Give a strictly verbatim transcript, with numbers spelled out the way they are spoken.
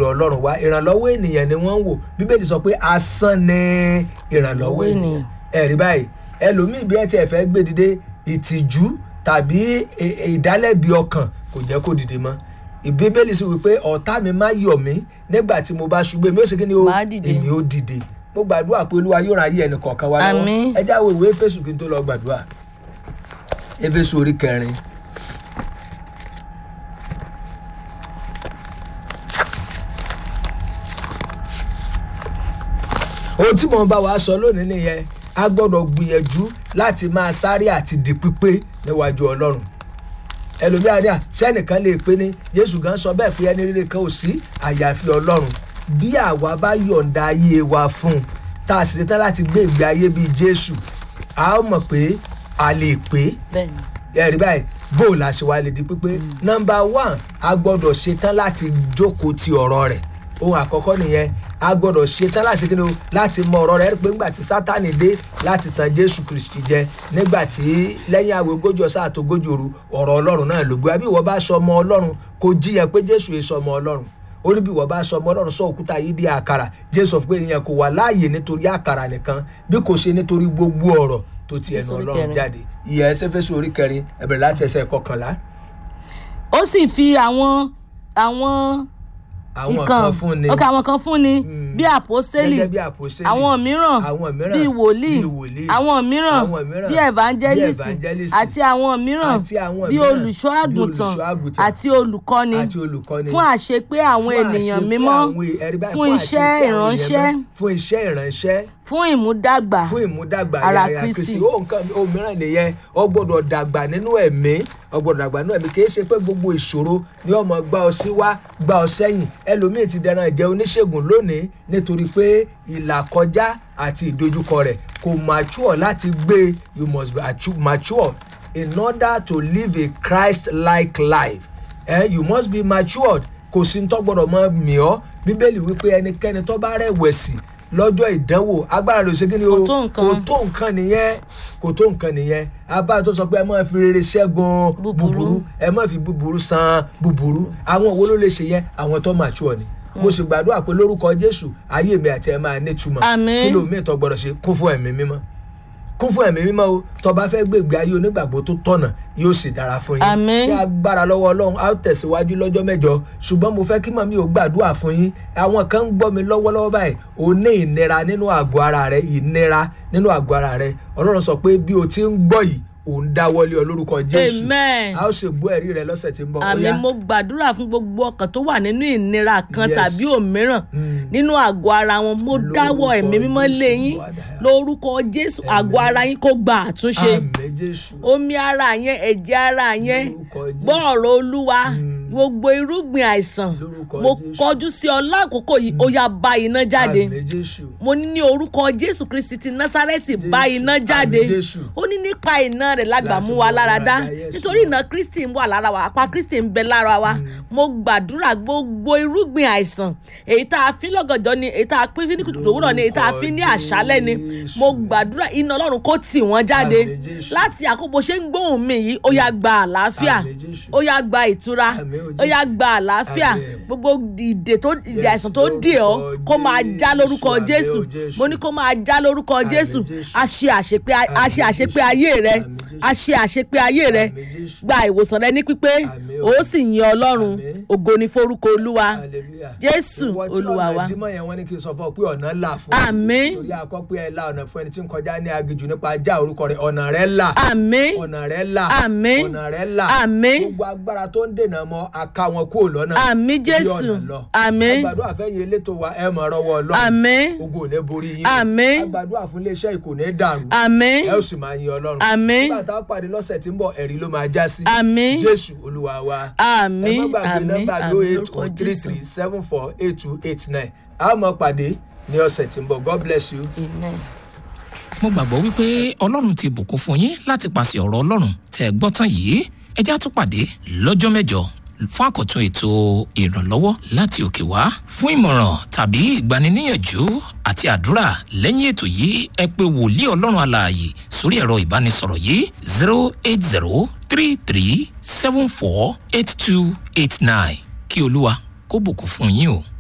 ọ̀dọ̀ Ọlọ́run wá. Ìrànlọ́wọ́ ènìyàn ni wọ́n ń wò. Bíbélì sọ pé asán ni ìrànlọ́wọ́ ènìyàn. Ẹ̀rí báyìí ẹlòmíì bí ẹ ti ẹ̀ fẹ́ gbé dìde ìtìjú tàbí ìdálẹ́bi ọkàn kò jẹ́ kó dìde mọ́. Bíbélì sì wípé ọ̀tá mi má yọ̀ mí nígbà tí mo bá ṣubú èmi ó ṣe kí ni o èmi ó dìde. Mo gbàdúrà pé Olúwa yóò ran ayé ẹnì kọ̀ọ̀kan wa lọ́wọ́. Ẹ jáwé ìwé Éfésù kí n tó lọ gbàdúrà. Éfésù orí kẹrin. Ohun tí mo ń bá wa sọ lónìí nìyẹn, a gbọ́dọ̀ gbìyànjú láti máa sáré àti di pípé níwájú Ọlọ́run. Ẹlòmíà ní à sẹ́nìkan lè pé ní Jésù gan sọ bẹ́ẹ̀ pé ẹni rere kan ò sí àyàfi Ọlọ́run. Bí àwa bá yọ̀ǹda ayé wa fún un tá a sì ṣetán láti gbé ìgbé ayé bíi Jésù, a ó mọ̀ pé a lè pé. Ẹ̀rí báyìí bó la ṣe wá lè di pípé. Nọ́mbà one, a gbọ́dọ̀ ṣetán láti jókòó ti ọ̀rọ̀ rẹ̀. Ohun àkọ́kọ́ nìyẹn, a gbọ́dọ̀ ṣetán láti kí ni o láti mọ ọ̀rọ̀ rẹ̀ pé nígbà tí Sátánì dé láti tan Jésù Kristi jẹ, nígbà tí lẹ́yìn àwẹ̀ ogójì ọ̀sán àti ogójì òru ọ̀rọ̀ Ọlọ́run náà ló gbé. Àbí ìwọ bá sọ ọmọ Ọlọ́run kò jiyàn pé Jésù yìí sọ ọmọ Ọlọ́run. Ó ní bí ìwọ bá sọ ọmọ Ọlọ́run sọ òkúta yìí di àkàrà. Jésù sọ pé ènìyàn kò wà láàyè nítorí àkàrà nìkan bí kò ṣe nítorí gbogbo ọ̀rọ̀ tó ti ẹnu Ọlọ́run jáde. Ìyẹn Éfésù orí kẹrin ẹ bẹ̀rẹ̀ láti ẹsẹ̀ kọkànlá. Ó sì fi àwọn àwọn àwọn kan fún ni okay àwọn kan fún ni bí àpọ́stélì àwọn mìíràn bí wòlíì àwọn mìíràn bí evangelist àti àwọn mìíràn bí olùṣọ́ àgùntàn àti olùkọ́ni fún àṣepé àwọn ènìyàn mímọ́ fún iṣẹ́ ìránṣẹ́ fún iṣẹ́ ìránṣẹ́ fún ìmúdàgbà fún ìmúdàgbà ara Kristi. ó nǹkan ó mìíràn nìyẹn ó gbọ́dọ̀ dàgbà nínú ẹ̀mí ó gbọ́dọ̀ dàgbà nínú ẹ̀mí. Kì í ṣe pé gbogbo ìṣòro ni ó máa gbá ọ sí wá gbá ọ sẹ́yìn. Ẹlòmíì ti dẹran jẹ́ oníṣègùn lónìí nítorí pé ìlàkọjá àti ìdojúkọ rẹ̀ kò mature láti gbé. You must be mature in order to live a Christ-like life. Eh? You must be matured. Kò sí ní tó gbọ́dọ̀ mọ́ mi ọ́. Bíbélì wípé ẹnikẹ́ni tó bá rẹ̀wẹ̀sì lọ́jọ́ ìdánwò agbára ló ṣe kí ni o kò tó nǹkan nìyẹn kò tó nǹkan nìyẹn. Abá tó sọ pé ẹ máa fi rere ṣẹ́gun búburú ẹ máa fi búburú san búburú. Àwọn wo ló lè ṣe yẹn? Àwọn tó mature ni. Mo sì gbàdúrà pé lórúkọ Jésù ayé mi àti ẹ máa nítumọ̀. Kí ló mi tó gbọ́dọ̀ ṣe? Kún fún ẹ̀mí mímọ́. Kún fún ẹ̀mí mímọ́ o. Tó bá fẹ́ gbègbè ayé onígbàgbọ́ tó tọ̀nà yóò sì dára fún yín. Ní agbára lọ́wọ́ Ọlọ́run a ó tẹ̀síwájú lọ́jọ́ mẹ́jọ. Ṣùgbọ́n mo fẹ́ kí màmí ò gbàdúrà fún yín. Àwọn kan ń gbọ́ mi lọ́wọ́lọ́wọ́ báyìí o ní ìnira nínú àgọ́ ara rẹ ìnira nínú àgọ́ ara rẹ. Ọlọ́run sọ pé bí o ti ń gbọ́ yìí òun dáwọ́lé ọ lórúkọ Jésù. Amen. A ó ṣe gbọ́ ẹ̀rí rẹ lọ́sẹ̀ tí ń bọ̀. Àmín. Mo gbàdúrà fún gbogbo ọkàn tó wà nínú ìnira kan tàbí òmíràn nínú àgọ́ ara wọn. Mo dáwọ́ ẹ̀mí mímọ́ lé yín lórúkọ Jésù. Àgọ́ ara yín kó gba àtúnṣe. Omi ara yẹn ẹ̀jẹ̀ ara yẹn gbọ́ ọ̀rọ̀ Olúwa. Gbogbo irúgbìn àìsàn mo kọjú sí ọ lákòókò yìí ó yá bá iná jáde. Mo ní ní orúkọ Jésù Kristi ti Násárẹ́tì bá iná jáde. Ó ní nípa iná rẹ̀ lágbà mú wa lára dá nítorí iná Kristi ń wà lára wa apá Kristi ń bẹ lára wa. Mo gbàdúrà gbogbo irúgbìn àìsàn èyí tá a fi lọ́gànjọ́ ni èyí tá a pín ní kùtùkùtù òwúrọ̀ ni èyí tá a fi ní àṣálẹ́ ni. Mo gbàdúrà iná Ọlọ́run kó tì wọ́n jáde láti àkókò ṣe ń gbóhùn mi yìí ó yá gba àlàáfíà ó yá gba ìtura ó yá gba àlàáfíà. Gbogbo ìdè tó ìdè àìsàn tó dè ọ́ kó máa já lórúkọ Jésù. Mo ní kó máa já lórúkọ Jésù. A ṣe àṣepé a ṣe àṣepé ayé rẹ a ṣe àṣepé ayé rẹ gba ìwòsàn rẹ ní pípé ó sì yin Ọlọ́run ògo ni forúkọ Olúwa Jésù Olúwa wa. Àmín. Torí àkọ́pẹ́ ẹ̀ la ọ̀nà fún ẹni tí ń kọjá ní aginjù nípa ajá orúkọ rẹ̀ ọ̀nà rẹ̀ là. Àmín. ọ̀nà rẹ̀ là. Àmín. ọ̀nà rẹ̀ là. Àmín. Gbogbo agbára tó ń dènà mọ́ aká wọn kúrò lọ́nà. Àmín Jésù. Àmín. Àgbàdo àfẹ́yìn elétò wa ẹ̀ mọ̀ ọ̀rọ̀ Ọlọ́run. Àmín. Ogun ò ní borí yín. Àmín. Àgbàdo àfún iléeṣẹ́ ìkò ní dàrú. Àmín. ẹ ó sì máa yin Ọlọ́run. Àmín. nígbà tá a pàdé lọ́sẹ̀ tí ń bọ̀ ẹ̀rí ló máa já sí. Àmín. Jésù Olúwa wa. Àmín. ẹ má gbàgbé Àmín. nọ́mbà zero eight zero three three seven four eight two eight nine. a máa pàdé ní ọ̀sẹ̀ tí ń bọ̀. God bless you. Amen. Mo gbàgbọ́ wípé Ọlọ́run ti bùkún fún yín láti pàṣẹ ọ̀rọ̀ Ọlọ́run tẹ́ ẹ gbọ́ tán yìí. Ẹ jẹ́ á tún pàdé lọ́jọ́ mẹ́jọ fún àkọ́tún ètò ìrànlọ́wọ́ láti òkè wá. Fún ìmọ̀ràn tàbí ìgbaniníyànjú àti àdúrà lẹ́yìn ètò yìí ẹ pè wòlíì Ọlọ́run alààyè sórí ẹ̀rọ ìbánisọ̀rọ̀ yìí zero eight zero three three seven four eight two eight nine. Kí Olúwa kó bùkún fún yín o.